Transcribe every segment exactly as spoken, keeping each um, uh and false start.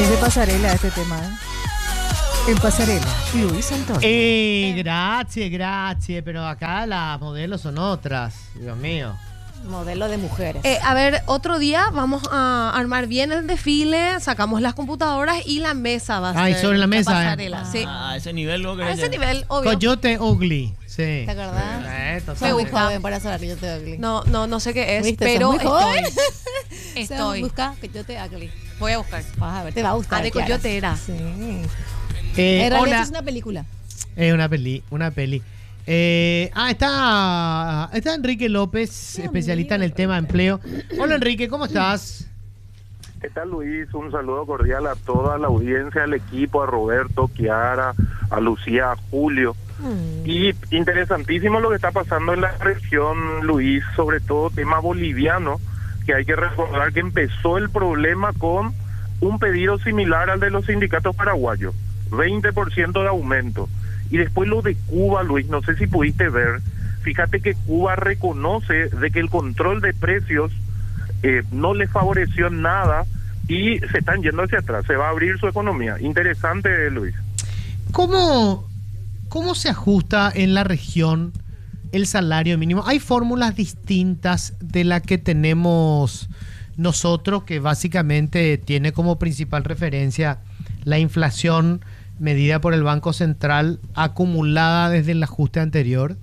Es de pasarela este tema, ¿eh? En pasarela, Luis Antonio. Eh, gracias, gracias, pero acá las modelos son otras, Dios mío. Modelo de mujeres. Eh, a ver, otro día vamos a armar bien el desfile, sacamos las computadoras y la mesa va a Ay, ser sobre la mesa, pasarela, eh. sí. Ah, a ese nivel luego que A ese ella- nivel, obvio. Coyote Ugly, sí. ¿Te acordás? Eh, Soy totalmente. muy joven para saber que yo te ugly. No, no, no sé qué es, ¿Viste? pero ¿Sos muy joven? estoy. Estoy. Busca que yo te ugly. Voy a buscar. Vas a ver, te va a gustar. Ah, de Kiara. Coyote era. Sí. Eh, En realidad hola. es una película. Es una peli, una peli. Eh, ah, está, está Enrique López, Qué especialista en amigo, el tema empleo. Hola Enrique, ¿cómo estás? ¿Qué tal, Luis? Un saludo cordial a toda la audiencia, al equipo, a Roberto, Kiara, a Lucía, a Julio. Mm. Y interesantísimo lo que está pasando en la región, Luis, sobre todo tema boliviano, que hay que recordar que empezó el problema con un pedido similar al de los sindicatos paraguayos, veinte por ciento de aumento. Y después lo de Cuba, Luis, no sé si pudiste ver, fíjate que Cuba reconoce de que el control de precios eh, no le favoreció nada y se están yendo hacia atrás, se va a abrir su economía. Interesante, Luis. ¿Cómo, cómo se ajusta en la región el salario mínimo? Hay fórmulas distintas de la que tenemos nosotros, que básicamente tiene como principal referencia la inflación medida por el Banco Central acumulada desde el ajuste anterior.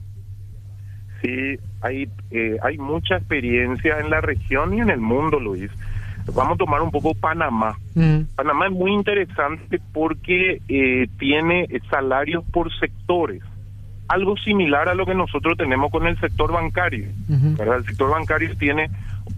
Sí, hay, eh, hay mucha experiencia en la región y en el mundo, Luis. Vamos a tomar un poco Panamá. Mm. Panamá es muy interesante porque eh, tiene salarios por sectores, algo similar a lo que nosotros tenemos con el sector bancario. Uh-huh. ¿Verdad? El sector bancario tiene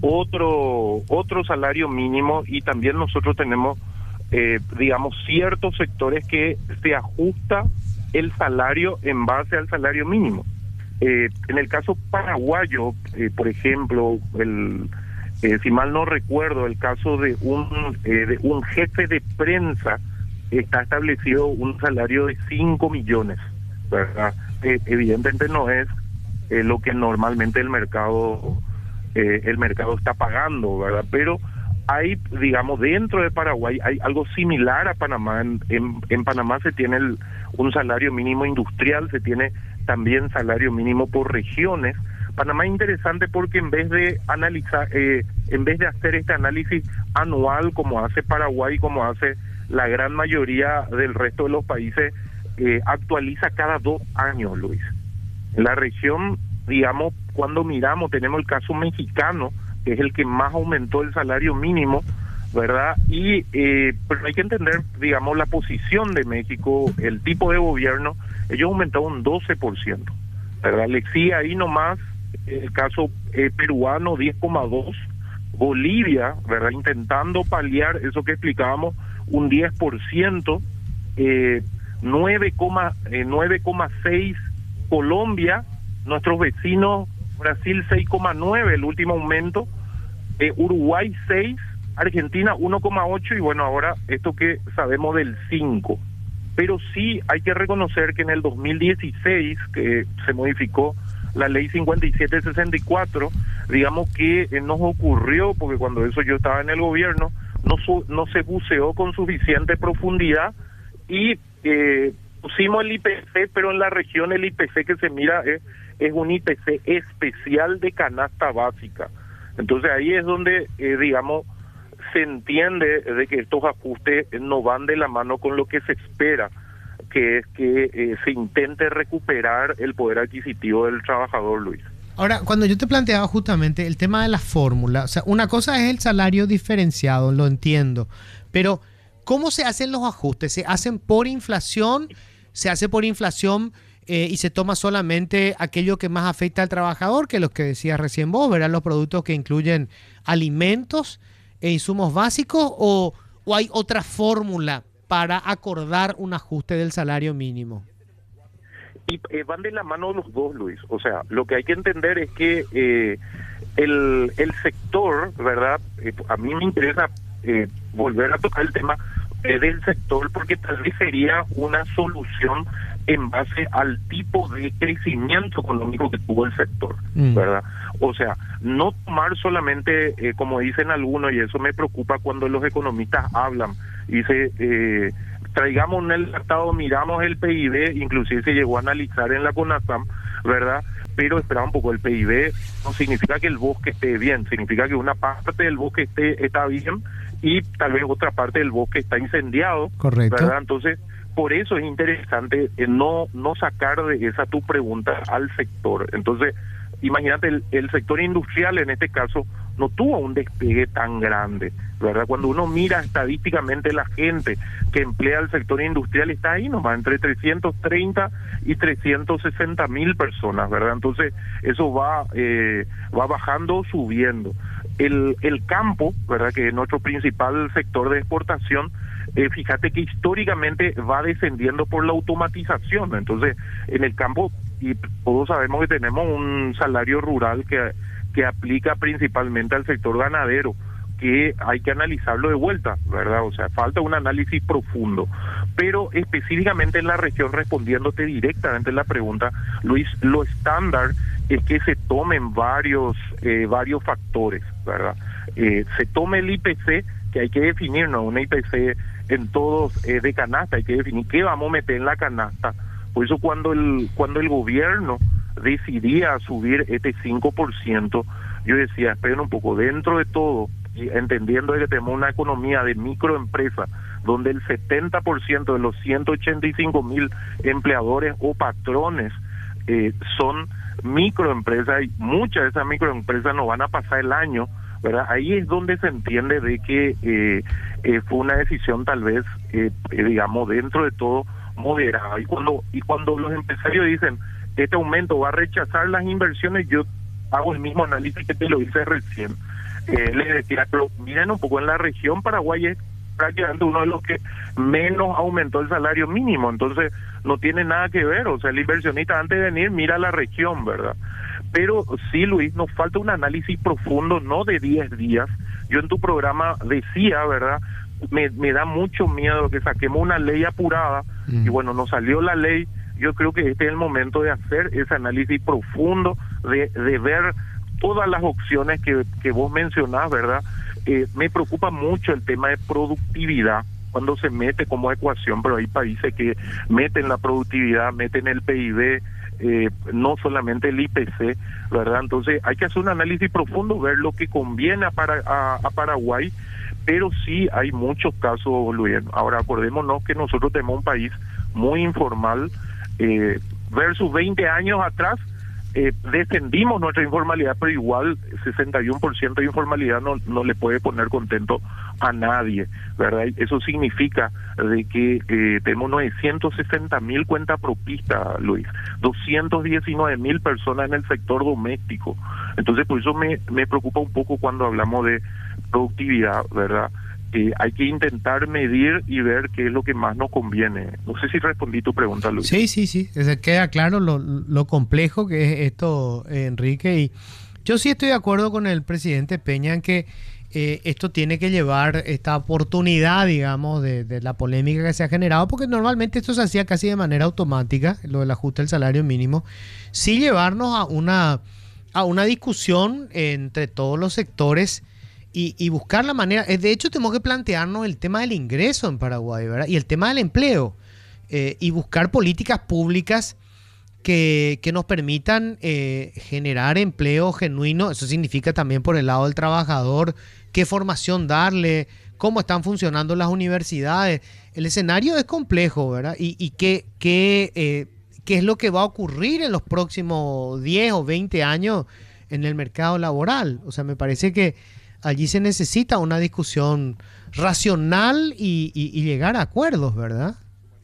otro otro salario mínimo y también nosotros tenemos, eh, digamos, ciertos sectores que se ajusta el salario en base al salario mínimo. Eh, en el caso paraguayo, eh, por ejemplo, el Eh, si mal no recuerdo, el caso de un eh, de un jefe de prensa, está establecido un salario de cinco millones, ¿verdad? Eh, evidentemente no es eh, lo que normalmente el mercado eh, el mercado está pagando, ¿verdad? Pero hay, digamos, dentro de Paraguay hay algo similar a Panamá. En, en, en Panamá se tiene el, un salario mínimo industrial, se tiene también salario mínimo por regiones. Panamá es interesante porque en vez de analizar, eh, en vez de hacer este análisis anual como hace Paraguay, como hace la gran mayoría del resto de los países, eh, actualiza cada dos años, Luis. En la región, digamos, cuando miramos, tenemos el caso mexicano, que es el que más aumentó el salario mínimo, ¿verdad? Y eh, pero hay que entender, digamos, la posición de México, el tipo de gobierno. Ellos aumentaron un doce por ciento, ¿verdad? Le sigue ahí nomás el caso eh, peruano, diez coma dos, Bolivia, ¿verdad? Intentando paliar eso que explicábamos, un diez por ciento, eh, nueve coma seis Colombia, nuestros vecinos, Brasil seis coma nueve, el último aumento, eh, Uruguay seis, Argentina uno coma ocho, y bueno, ahora esto que sabemos del cinco. Pero sí hay que reconocer que en el dos mil dieciséis, que se modificó la ley cincuenta y siete sesenta y cuatro, digamos que eh, nos ocurrió, porque cuando eso yo estaba en el gobierno, no, su, no se buceó con suficiente profundidad y eh, pusimos el I P C, pero en la región el I P C que se mira es, es un I P C especial de canasta básica. Entonces ahí es donde, eh, digamos, se entiende de que estos ajustes no van de la mano con lo que se espera, que es que eh, se intente recuperar el poder adquisitivo del trabajador, Luis. Ahora, cuando yo te planteaba justamente el tema de la fórmula, o sea, una cosa es el salario diferenciado, lo entiendo, pero ¿cómo se hacen los ajustes? ¿Se hacen por inflación? ¿Se hace por inflación eh, y se toma solamente aquello que más afecta al trabajador, que los que decías recién vos, ¿verdad? Los productos que incluyen alimentos e insumos básicos, o, o hay otra fórmula para acordar un ajuste del salario mínimo? Y eh, van de la mano los dos, Luis. O sea, lo que hay que entender es que eh, el, el sector, ¿verdad? Eh, a mí me interesa eh, volver a tocar el tema eh, del sector, porque tal vez sería una solución en base al tipo de crecimiento económico que tuvo el sector, mm. ¿verdad? O sea, no tomar solamente, eh, como dicen algunos, y eso me preocupa cuando los economistas hablan, Dice, eh, traigamos en el tratado, miramos el P I B, inclusive se llegó a analizar en la CONASAM, ¿verdad? Pero espera un poco, el P I B no significa que el bosque esté bien, significa que una parte del bosque esté está bien y tal vez otra parte del bosque está incendiado, Correcto. ¿verdad? Entonces, por eso es interesante eh, no no sacar de esa tu pregunta al sector. Entonces, imagínate, el, el sector industrial en este caso no tuvo un despegue tan grande, ¿verdad? Cuando uno mira estadísticamente la gente que emplea el sector industrial está ahí nomás, entre trescientos treinta y trescientos sesenta mil personas, ¿verdad? Entonces, eso va eh, va bajando o subiendo. El, el campo, ¿verdad?, que es nuestro principal sector de exportación, eh, fíjate que históricamente va descendiendo por la automatización. Entonces, en el campo, y todos sabemos que tenemos un salario rural que, que aplica principalmente al sector ganadero, que hay que analizarlo de vuelta, ¿verdad? O sea, falta un análisis profundo. Pero específicamente en la región, respondiéndote directamente la pregunta, Luis, lo estándar es que se tomen varios eh, varios factores, ¿verdad? Eh, se tome el I P C, que hay que definir, no un I P C en todos eh, de canasta, hay que definir qué vamos a meter en la canasta. Por eso cuando el cuando el gobierno decidía subir este cinco por ciento, yo decía, esperen un poco, dentro de todo, y entendiendo que tenemos una economía de microempresa, donde el setenta por ciento de los ciento ochenta y cinco mil empleadores o patrones eh, son microempresas, y muchas de esas microempresas no van a pasar el año, ¿verdad? Ahí es donde se entiende de que eh, eh, fue una decisión tal vez, eh, eh, digamos, dentro de todo moderada. Y cuando y cuando los empresarios dicen este aumento va a rechazar las inversiones, yo hago el mismo análisis que te lo hice recién. Eh, les decía, pero miren un poco, en la región Paraguay es prácticamente uno de los que menos aumentó el salario mínimo, entonces no tiene nada que ver, o sea, el inversionista antes de venir mira la región, ¿verdad? Pero sí, Luis, nos falta un análisis profundo, no de diez días. Yo en tu programa decía, ¿verdad?, me, me da mucho miedo que saquemos una ley apurada, mm. y bueno, nos salió la ley. Yo creo que este es el momento de hacer ese análisis profundo, de, de ver todas las opciones que, que vos mencionás, ¿verdad? Eh, me preocupa mucho el tema de productividad cuando se mete como ecuación, pero hay países que meten la productividad, meten el P I B, eh, no solamente el I P C, ¿verdad? Entonces hay que hacer un análisis profundo, ver lo que conviene a, para, a, a Paraguay, pero sí hay muchos casos, Luis. Ahora acordémonos que nosotros tenemos un país muy informal, eh, versus veinte años atrás, Eh, descendimos nuestra informalidad, pero igual sesenta y uno por ciento de informalidad no, no le puede poner contento a nadie, ¿verdad? Eso significa de que eh, tenemos novecientos sesenta mil cuentapropistas, Luis, doscientos diecinueve mil personas en el sector doméstico. Entonces, por eso me, me preocupa un poco cuando hablamos de productividad, ¿verdad? Eh, hay que intentar medir y ver qué es lo que más nos conviene. No sé si respondí tu pregunta, Luis. Sí, sí, sí. Se queda claro lo, lo complejo que es esto, eh, Enrique. Y yo sí estoy de acuerdo con el presidente Peña en que eh, esto tiene que llevar esta oportunidad, digamos, de, de la polémica que se ha generado, porque normalmente esto se hacía casi de manera automática, lo del ajuste del salario mínimo, sí llevarnos a una, a una discusión entre todos los sectores. Y, y buscar la manera, de hecho tenemos que plantearnos el tema del ingreso en Paraguay, ¿verdad? Y el tema del empleo, eh, y buscar políticas públicas que, que nos permitan eh, generar empleo genuino. Eso significa también por el lado del trabajador, qué formación darle, cómo están funcionando las universidades. El escenario es complejo, ¿verdad? Y, y qué, qué, eh, qué es lo que va a ocurrir en los próximos diez o veinte años en el mercado laboral. O sea, me parece que allí se necesita una discusión racional y, y, y llegar a acuerdos, ¿verdad?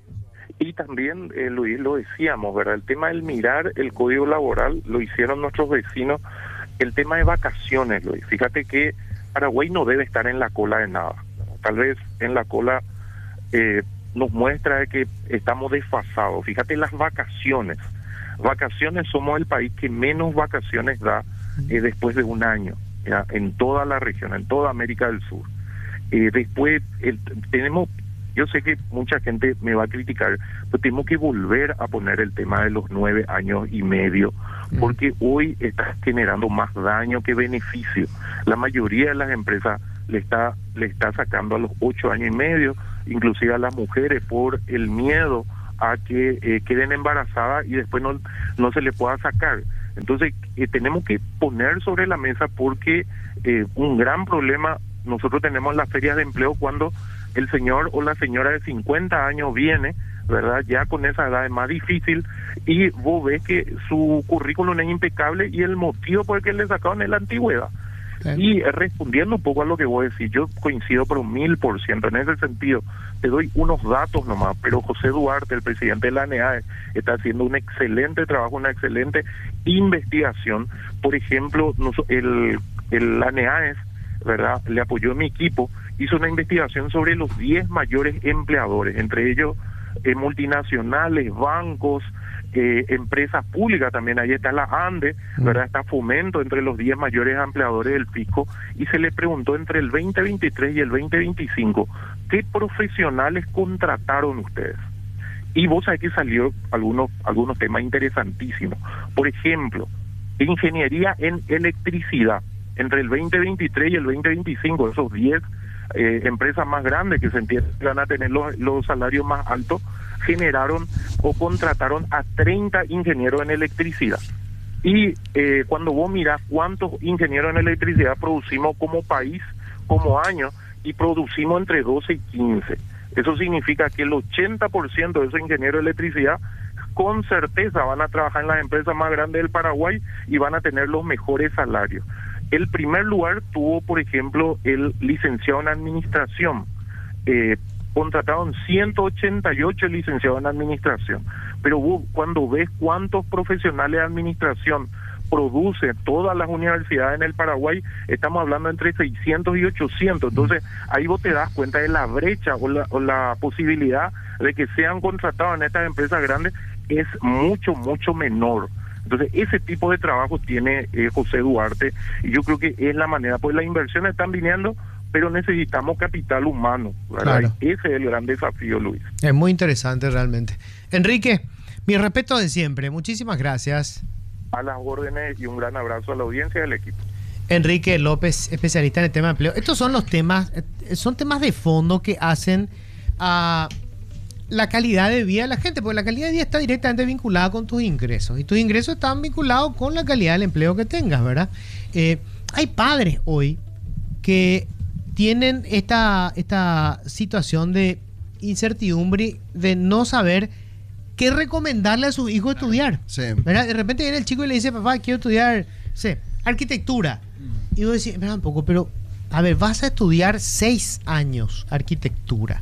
Y también, eh, Luis, lo decíamos, ¿verdad? El tema del mirar el código laboral lo hicieron nuestros vecinos. El tema de vacaciones, Luis. Fíjate que Paraguay no debe estar en la cola de nada. Tal vez en la cola eh, nos muestra de que estamos desfasados. Fíjate las vacaciones. Vacaciones, somos el país que menos vacaciones da eh, después de un año. ¿Ya? En toda la región, en toda América del Sur. Eh, después el, tenemos, yo sé que mucha gente me va a criticar, pero tenemos que volver a poner el tema de los nueve años y medio, porque mm. hoy está generando más daño que beneficio. La mayoría de las empresas le está le está sacando a los ocho años y medio, inclusive a las mujeres por el miedo a que eh, queden embarazadas y después no, no se le pueda sacar. Entonces eh, tenemos que poner sobre la mesa porque eh, un gran problema nosotros tenemos en las ferias de empleo cuando el señor o la señora de cincuenta años viene, ¿verdad? Ya con esa edad es más difícil y vos ves que su currículum es impecable y el motivo por el que le sacaron es la antigüedad. Sí. Y eh, respondiendo un poco a lo que vos decís, yo coincido por un mil por ciento en ese sentido. Te doy unos datos nomás, pero José Duarte, el presidente de la ANEAE, está haciendo un excelente trabajo, una excelente investigación. Por ejemplo, el, el ANEAE, ¿verdad?, le apoyó a mi equipo, hizo una investigación sobre los diez mayores empleadores, entre ellos eh, multinacionales, bancos, eh, empresas públicas también. Ahí está la ANDE, ¿verdad?, está Fomento entre los diez mayores empleadores del fisco, y se le preguntó entre el veinte veintitrés y el veinte veinticinco, ¿qué profesionales contrataron ustedes? Y vos sabés que salió algunos, algunos temas interesantísimos. Por ejemplo, ingeniería en electricidad. Entre el veinte veintitrés y el veinte veinticinco, esos diez eh, empresas más grandes que se entiende que van a tener los, los salarios más altos, generaron o contrataron a treinta ingenieros en electricidad. Y eh, cuando vos mirás cuántos ingenieros en electricidad producimos como país, como año, y producimos entre doce y quince. Eso significa que el ochenta por ciento de esos ingenieros de electricidad con certeza van a trabajar en las empresas más grandes del Paraguay y van a tener los mejores salarios. El primer lugar tuvo, por ejemplo, el licenciado en administración. Eh, contrataron ciento ochenta y ocho licenciados en administración. Pero vos, cuando ves cuántos profesionales de administración produce todas las universidades en el Paraguay, estamos hablando entre seiscientos y ochocientos. Entonces, ahí vos te das cuenta de la brecha o la, o la posibilidad de que sean contratados en estas empresas grandes es mucho, mucho menor. Entonces, ese tipo de trabajo tiene eh, José Duarte, y yo creo que es la manera, pues las inversiones están viniendo, pero necesitamos capital humano, ¿verdad? Claro. Ese es el gran desafío, Luis. Es muy interesante realmente. Enrique, mi respeto de siempre, muchísimas gracias. A las órdenes, y un gran abrazo a la audiencia y al equipo. Enrique López, especialista en el tema de empleo. Estos son los temas, son temas de fondo que hacen a la calidad de vida de la gente, porque la calidad de vida está directamente vinculada con tus ingresos, y tus ingresos están vinculados con la calidad del empleo que tengas, ¿verdad? Eh, hay padres hoy que tienen esta, esta situación de incertidumbre, de no saber qué recomendarle a sus hijos estudiar, sí. ¿verdad? De repente viene el chico y le dice, papá, quiero estudiar, sí, arquitectura. Y vos decís, espera un poco, pero a ver, vas a estudiar seis años arquitectura.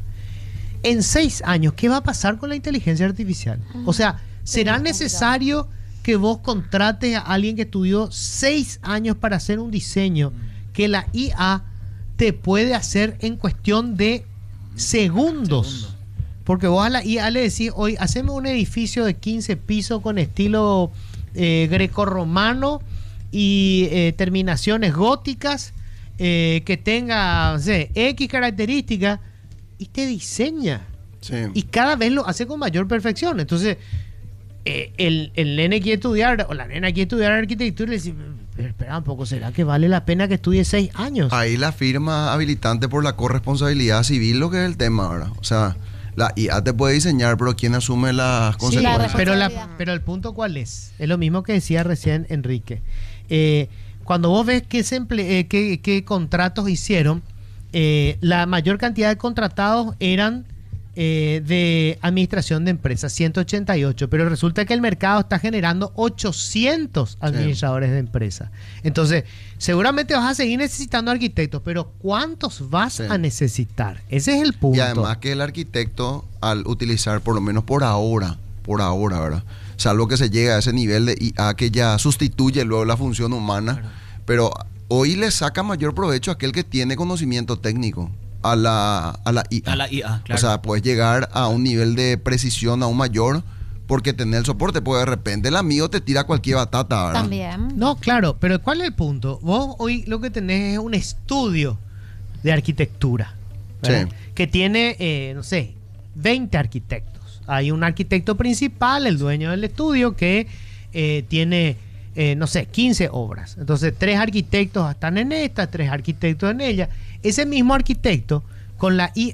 En seis años, ¿qué va a pasar con la inteligencia artificial? O sea, ¿será necesario que vos contrates a alguien que estudió seis años para hacer un diseño que la I A te puede hacer en cuestión de segundos? Segundo. Porque vos a la I A le decís, hoy haceme un edificio de quince pisos con estilo eh, grecorromano y eh, terminaciones góticas, eh, que tenga, no sé, X características, y te diseña. Sí. Y cada vez lo hace con mayor perfección. Entonces, eh, el, el nene quiere estudiar, o la nena quiere estudiar arquitectura, y le dice, pero espera un poco, ¿será que vale la pena que estudie seis años? Ahí la firma habilitante por la corresponsabilidad civil, lo que es el tema ahora. O sea, la I A te puede diseñar, pero ¿quién asume las consecuencias? Sí, pero, la, pero el punto, ¿cuál es? Es lo mismo que decía recién Enrique. Eh, cuando vos ves qué, se emple- eh, qué, qué contratos hicieron, eh, la mayor cantidad de contratados eran eh, de administración de empresas, ciento ochenta y ocho, pero resulta que el mercado está generando ochocientos administradores sí. de empresas. Entonces, seguramente vas a seguir necesitando arquitectos, pero ¿cuántos vas sí. a necesitar? Ese es el punto. Y además que el arquitecto, al utilizar, por lo menos por ahora, por ahora, ¿verdad?, salvo que se llegue a ese nivel de I A que ya sustituye luego la función humana, claro. pero hoy le saca mayor provecho a aquel que tiene conocimiento técnico a la, a la I A. A la I A, claro. O sea, puedes llegar a un nivel de precisión aún mayor porque tener el soporte, porque de repente el amigo te tira cualquier batata, ¿verdad? También. No, claro, pero ¿cuál es el punto? Vos hoy lo que tenés es un estudio de arquitectura, ¿verdad? Sí. Que tiene, eh, no sé, veinte arquitectos. Hay un arquitecto principal, el dueño del estudio, que eh, tiene, eh, no sé, quince obras. Entonces, tres arquitectos están en esta, tres arquitectos en ella. Ese mismo arquitecto, con la I A,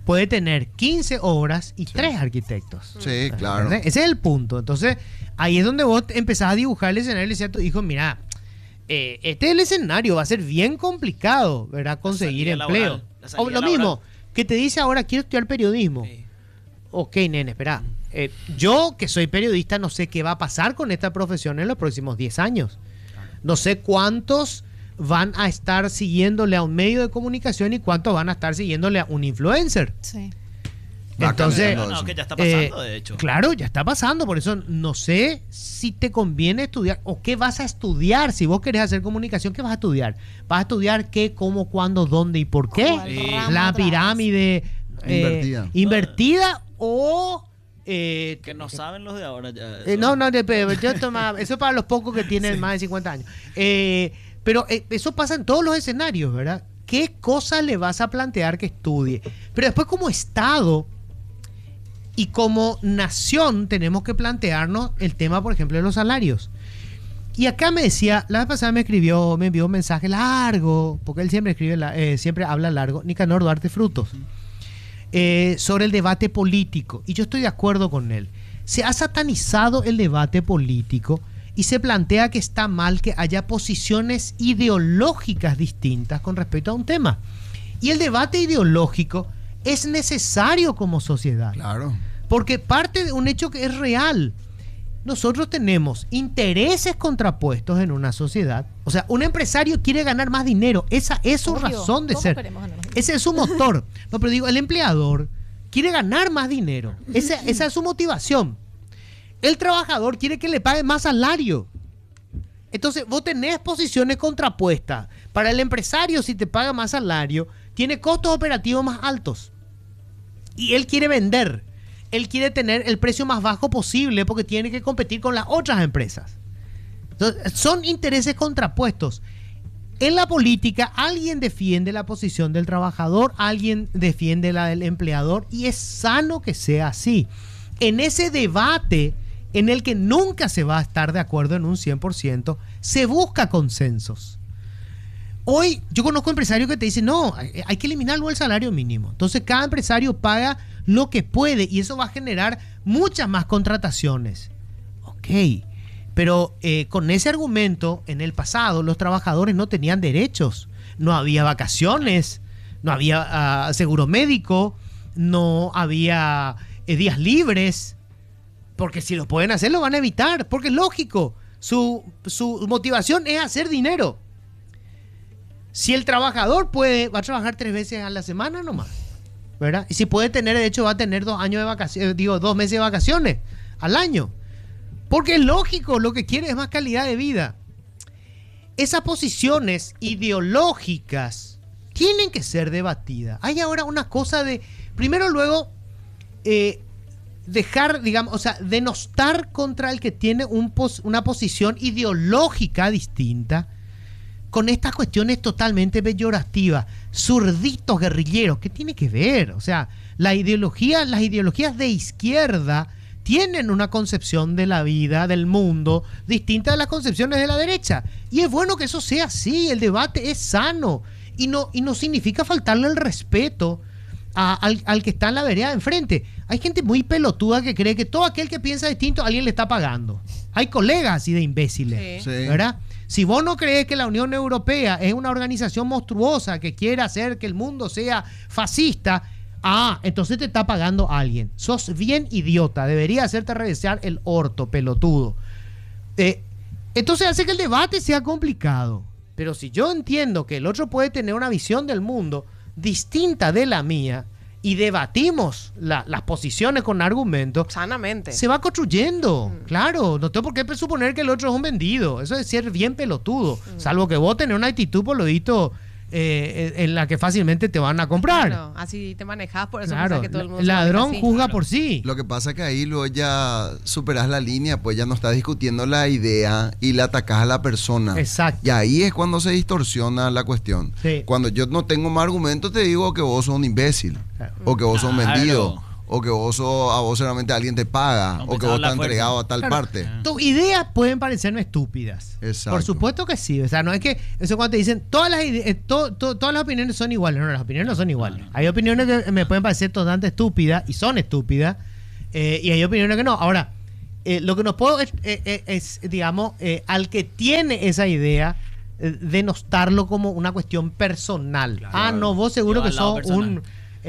puede tener quince obras y tres arquitectos. Sí, claro. ¿Entendés? Ese es el punto. Entonces, ahí es donde vos empezás a dibujar el escenario y le decís a tu hijo, mira, eh, este es el escenario, va a ser bien complicado, ¿verdad? Conseguir salida empleo. laboral, la salida O lo laboral. mismo, que te dice ahora, quiero estudiar periodismo. Sí. Ok, nene, espera. Eh, yo, que soy periodista, no sé qué va a pasar con esta profesión en los próximos diez años. No sé cuántos van a estar siguiéndole a un medio de comunicación y cuántos van a estar siguiéndole a un influencer. Sí. Va Entonces, cambiando No, eso. que ya está pasando, eh, de hecho. Claro, ya está pasando. Por eso no sé si te conviene estudiar o qué vas a estudiar. Si vos querés hacer comunicación, ¿qué vas a estudiar? ¿Vas a estudiar qué, cómo, cuándo, dónde y por qué? ¿Cuál Sí. ramo La otra vez? pirámide eh, Invertida. invertida o... eh, Que no saben los de ahora ya. eh, no, no, de- pero yo tomaba- eso para los pocos que tienen más de cincuenta años. Eh, pero eh, eso pasa en todos los escenarios, ¿verdad? ¿Qué cosa le vas a plantear que estudie? Pero después como Estado y como nación tenemos que plantearnos el tema, por ejemplo, de los salarios. Y acá me decía, la vez pasada me escribió, me envió un mensaje largo, porque él siempre escribe, la- eh, siempre habla largo, Nicanor Duarte Frutos, eh, sobre el debate político. Y yo estoy de acuerdo con él. Se ha satanizado el debate político y se plantea que está mal que haya posiciones ideológicas distintas con respecto a un tema. Y el debate ideológico es necesario como sociedad. Claro. Porque parte de un hecho que es real. Nosotros tenemos intereses contrapuestos en una sociedad. O sea, un empresario quiere ganar más dinero. Esa es su Obvio. razón de Todos ser. queremos ganar más dinero. Ese es su motor. No, pero digo, el empleador quiere ganar más dinero. Esa, esa es su motivación. El trabajador quiere que le paguen más salario. Entonces, vos tenés posiciones contrapuestas. Para el empresario, si te paga más salario, tiene costos operativos más altos. Y él quiere vender. Él quiere tener el precio más bajo posible porque tiene que competir con las otras empresas. Entonces, son intereses contrapuestos. En la política, alguien defiende la posición del trabajador, alguien defiende la del empleador, y es sano que sea así. En ese debate, en el que nunca se va a estar de acuerdo en un cien por ciento, se busca consensos. Hoy yo conozco empresarios que te dicen, no, hay hay que eliminar luego el salario mínimo. Entonces cada empresario paga lo que puede y eso va a generar muchas más contrataciones. Ok, pero eh, con ese argumento, en el pasado los trabajadores no tenían derechos. No había vacaciones, no había ah, seguro médico, no había eh, días libres. Porque si lo pueden hacer, lo van a evitar. Porque es lógico, su, su motivación es hacer dinero. Si el trabajador puede, va a trabajar tres veces a la semana nomás, ¿verdad? Y si puede tener, de hecho, va a tener dos años de vacaciones, digo, dos meses de vacaciones al año. Porque es lógico, lo que quiere es más calidad de vida. Esas posiciones ideológicas tienen que ser debatidas. Hay ahora una cosa de, primero luego, eh, dejar, digamos, o sea, denostar contra el que tiene un pos, una posición ideológica distinta, con estas cuestiones totalmente peyorativas, zurditos guerrilleros, ¿qué tiene que ver? O sea, la ideología, las ideologías de izquierda tienen una concepción de la vida, del mundo, distinta de las concepciones de la derecha. Y es bueno que eso sea así, el debate es sano y no, y no significa faltarle el respeto a, al, al que está en la vereda de enfrente. Hay gente muy pelotuda que cree que todo aquel que piensa distinto alguien le está pagando. Hay colegas así de imbéciles, Sí. ¿verdad? Si vos no crees que la Unión Europea es una organización monstruosa que quiere hacer que el mundo sea fascista, ah, entonces te está pagando alguien. Sos bien idiota, debería hacerte revisar el orto, pelotudo. Eh, entonces hace que el debate sea complicado. Pero si yo entiendo que el otro puede tener una visión del mundo distinta de la mía y debatimos la, las posiciones con argumentos, Sanamente. se va construyendo, claro. No tengo por qué presuponer que el otro es un vendido. Eso es ser bien pelotudo. Salvo que vos tenés una actitud, por lo visto, eh, en la que fácilmente te van a comprar. Claro, así te manejas, por eso Claro, pensás que todo el mundo el se maneja ladrón así. juzga por sí. Lo que pasa es que ahí luego ya superas la línea, pues ya no estás discutiendo la idea y le atacas a la persona. Exacto. Y ahí es cuando se distorsiona la cuestión. Sí. Cuando yo no tengo más argumentos, te digo que vos sos un imbécil, Claro. o que vos sos un Claro. vendido, o que vos sos, a vos realmente alguien te paga, No, o que pensaba vos la estás fuerza. entregado a tal Claro. parte. Tus ideas pueden parecerme estúpidas. Exacto. Por supuesto que sí. O sea, no es que eso cuando te dicen todas las ide- eh, to- to- todas las opiniones son iguales. No, las opiniones no son iguales. Hay opiniones que me pueden parecer totalmente estúpidas y son estúpidas. eh, y hay opiniones que no. Ahora, eh, lo que no puedo es, eh, eh, es, digamos, eh, al que tiene esa idea, eh, denostarlo como una cuestión personal. Ah, no, vos seguro Lleva que al lado sos personal. un,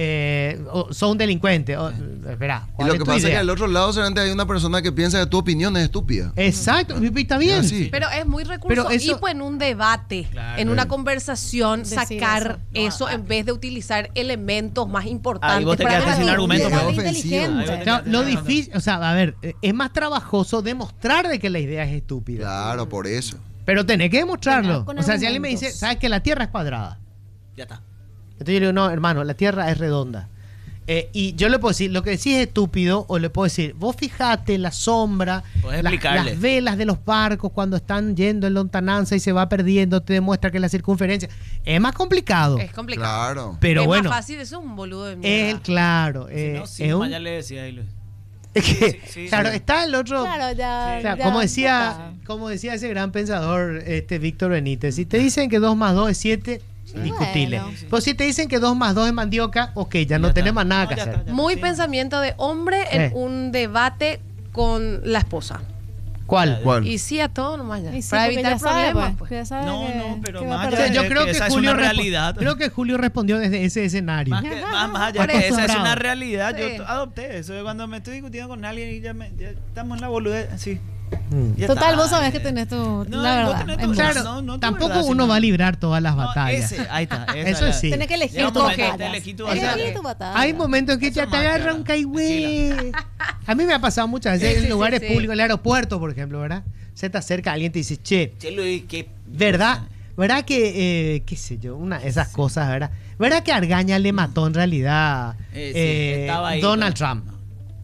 eh, o- sos un delincuente. O, espera, Y ¿cuál lo es que tu pasa es que idea? al otro lado solamente hay una persona que piensa que tu opinión es estúpida. Exacto, y está bien. Es así. Pero es muy recurso Pero eso- y pues en un debate, Claro. en una conversación, Decir sacar eso. eso, en vez de utilizar elementos más importantes. Ahí vos te para quedaste sin debatir. argumento, Debate pero ofensivo. inteligente. No, lo difícil, o sea, a ver, eh, es más trabajoso demostrar de que la idea es estúpida. Claro, por eso. Pero tenés que demostrarlo. Con O sea, si alguien me dice, argumentos. ¿sabes que la Tierra es cuadrada? Ya está. Entonces yo le digo, no, hermano, la Tierra es redonda. Eh, y yo le puedo decir, lo que decís es estúpido, o le puedo decir, vos fijate la sombra, Podés las, explicarle. las velas de los barcos cuando están yendo en lontananza y se va perdiendo, te demuestra que es la circunferencia. Es más complicado. Es complicado. Claro. Pero es bueno, más fácil, eso es un boludo de es mierda. el claro. Si eh, no, sí, es nomás un- ya le decía ahí, Luis. es que, Sí, sí, claro, sí. está el otro. Claro, ya. O sea, ya- como ya decía, está. como decía ese gran pensador, este Víctor Benítez, si te dicen que dos más dos es siete, discutible. bueno. Pero si te dicen que dos más dos es mandioca, ok, ya, Ya no está. tenemos nada No, que ya hacer. está, ya. Muy Sí. pensamiento de hombre en Eh. un debate con la esposa. ¿Cuál? ¿Cuál? Y sí a todo nomás ya. Y sí, para porque evitar ya sabe, problemas. pues, pues. ya sabe No, que- no, pero que va a más O allá sea, perder. yo de creo que que, esa es Julio una respo- realidad. creo que Julio respondió desde ese escenario. Más, que- más, más allá de Por que esa es acostumbrado. una realidad, Sí. yo adopté eso. de Cuando me estoy discutiendo con alguien y ya, me, ya estamos en la boludez, sí. Mm. Ya Total, está, vos sabés eh. que tenés tu. No, la vos verdad. tenés tu- en vos. Claro, no, no tu tampoco verdad, uno sino- va a librar todas las No, batallas. ese, ahí está. esa Eso es la- sí. Tenés que elegir Ya tus vos te- batallas. te elegí tu Elegí batalla. tu batalla. Hay momentos que Eso ya te más que agarran ahora. caigüe. A mí me ha pasado muchas veces Sí, en sí, lugares sí, sí. públicos, el aeropuerto, por ejemplo, ¿verdad? Se te acerca alguien y te dice, che, Che, Luis, qué. ¿verdad? ¿Verdad que, eh, qué sé yo, una esas cosas, ¿verdad? ¿Verdad que Argaña le mató en realidad Eh, sí, eh, estaba ahí, Donald ¿no? Trump?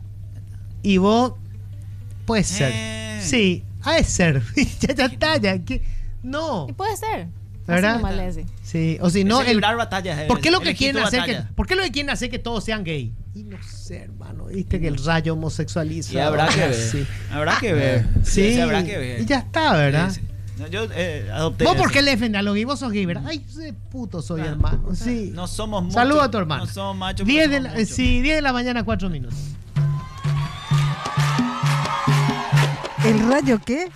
Y vos, puede ser. Eh. Sí, ha de ser. ya, ya está, ya. que- No, Y puede ser. ¿verdad? Así nomás le decís. Sí, o si no, Ese el, librar batallas, ¿por qué lo es que elegir quieren tu hacer que, batalla. ¿por qué lo que quieren hacer que todos sean gay? Y no sé, hermano, viste que el rayo homosexualiza. Y habrá que ver. Sí. Habrá que ver. Sí, Sí, habrá que ver. y ya está, ¿verdad? Sí, sí. No, yo eh, adopté. ¿Vos por eso. qué le defendés a los gays? Vos sos gay, ¿verdad? Ay, ese puto soy, Ah, hermano. Sí. No somos muchos. Saludos a tu hermano. No somos machos. diez pero de somos la, muchos. sí, diez de la mañana, cuatro minutos. ¿El rayo qué?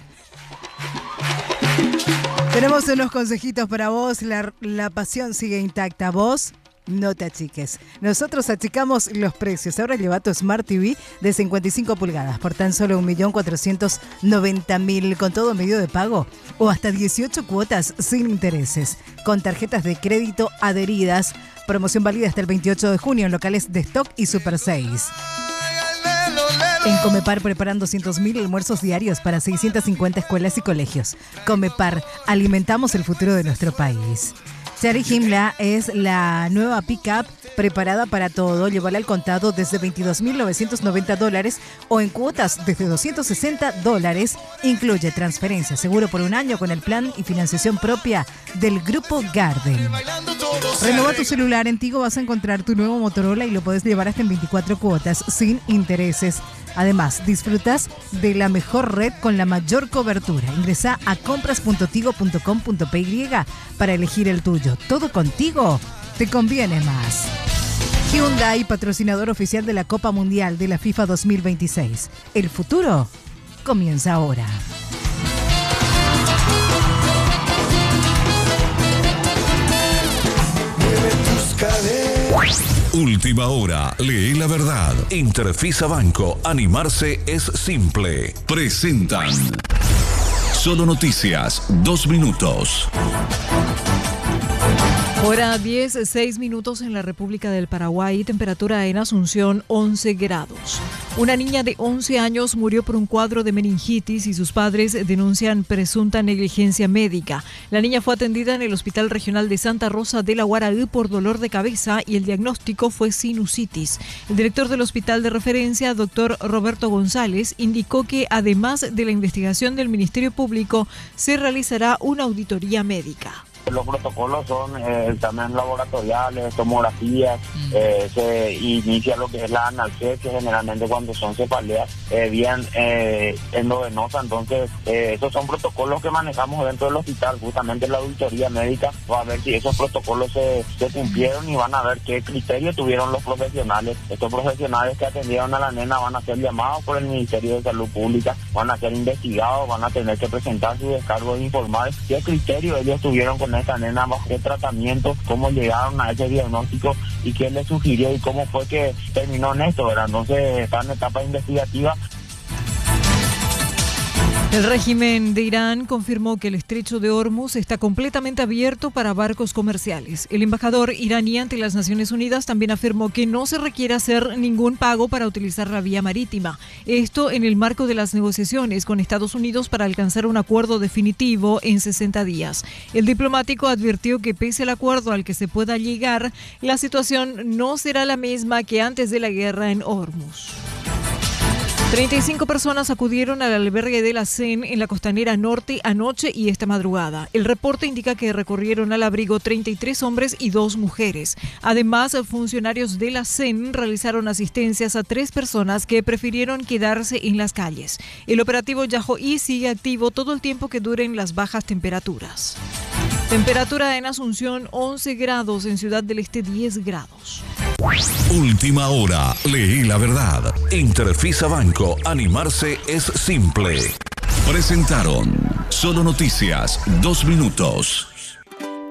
Tenemos unos consejitos para vos. La, la pasión sigue intacta. Vos no te achiques. Nosotros achicamos los precios. Ahora lleva tu Smart T V de cincuenta y cinco pulgadas por tan solo un millón cuatrocientos noventa mil con todo medio de pago o hasta dieciocho cuotas sin intereses con tarjetas de crédito adheridas. Promoción válida hasta el veintiocho de junio en locales de Stock y Super seis. En Comepar preparan doscientos mil almuerzos diarios para seiscientas cincuenta escuelas y colegios. Comepar, alimentamos el futuro de nuestro país. Cherry Himla es la nueva pick-up preparada para todo. Llévala al contado desde veintidós mil novecientos noventa dólares o en cuotas desde doscientos sesenta dólares. Incluye transferencia, seguro por un año con el plan y financiación propia del Grupo Garden. Renova tu celular. En Tigo vas a encontrar tu nuevo Motorola y lo puedes llevar hasta en veinticuatro cuotas sin intereses. Además, disfrutas de la mejor red con la mayor cobertura. Ingresa a compras punto tigo punto com punto p y para elegir el tuyo. Todo contigo te conviene más. Hyundai, patrocinador oficial de la Copa Mundial de la FIFA dos mil veintiséis. El futuro comienza ahora. Última hora, lee la verdad. Interfisa Banco, animarse es simple. Presentan Solo Noticias, dos minutos. Hora diez, seis minutos en la República del Paraguay, temperatura en Asunción once grados. Una niña de once años murió por un cuadro de meningitis y sus padres denuncian presunta negligencia médica. La niña fue atendida en el Hospital Regional de Santa Rosa de la Guaraí por dolor de cabeza y el diagnóstico fue sinusitis. El director del hospital de referencia, doctor Roberto González, indicó que además de la investigación del Ministerio Público, se realizará una auditoría médica. los protocolos son eh, exámenes laboratoriales, tomografías, eh, se inicia lo que es la analgesia, generalmente cuando son cefaleas eh, bien eh, endovenosas. Entonces, eh, esos son protocolos que manejamos dentro del hospital. Justamente la auditoría médica va a ver si esos protocolos se, se cumplieron y van a ver qué criterios tuvieron los profesionales. Estos profesionales que atendieron a la nena van a ser llamados por el Ministerio de Salud Pública, van a ser investigados, van a tener que presentar su descargo e informar qué criterio ellos tuvieron con esta nena, bajo qué tratamiento, cómo llegaron a ese diagnóstico y qué les sugirió y cómo fue que terminó en esto, ¿verdad? Entonces está en etapa investigativa. El régimen de Irán confirmó que el estrecho de Hormuz está completamente abierto para barcos comerciales. El embajador iraní ante las Naciones Unidas también afirmó que no se requiere hacer ningún pago para utilizar la vía marítima. Esto en el marco de las negociaciones con Estados Unidos para alcanzar un acuerdo definitivo en sesenta días. El diplomático advirtió que pese al acuerdo al que se pueda llegar, la situación no será la misma que antes de la guerra en Hormuz. treinta y cinco personas acudieron al albergue de la C E N en la Costanera Norte anoche y esta madrugada. El reporte indica que recorrieron al abrigo treinta y tres hombres y dos mujeres. Además, funcionarios de la C E N realizaron asistencias a tres personas que prefirieron quedarse en las calles. El operativo Yahoí sigue activo todo el tiempo que duren las bajas temperaturas. Temperatura en Asunción once grados, en Ciudad del Este diez grados. Última hora, leí la verdad. Interfisa Banco, animarse es simple. Presentaron Solo Noticias, dos minutos.